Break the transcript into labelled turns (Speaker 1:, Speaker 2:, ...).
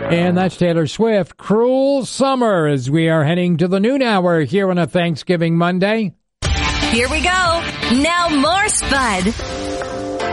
Speaker 1: And that's Taylor Swift, Cruel Summer, as we are heading to the noon hour here on a Thanksgiving Monday.
Speaker 2: Here we go. Now more Spud.